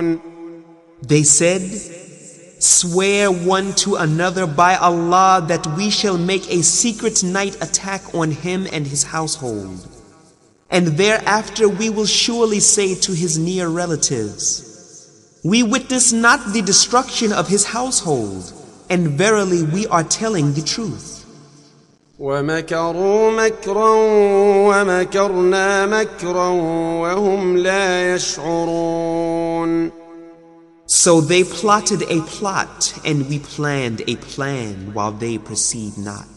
They said, "Swear one to another by Allah that we shall make a secret night attack on him and his household. And thereafter we will surely say to his near relatives, we witness not the destruction of his household, and verily we are telling the truth." ومكروا مكرا ومكرنا مكرا وهم لا يشعرون. So they plotted a plot, and we planned a plan while they perceived not.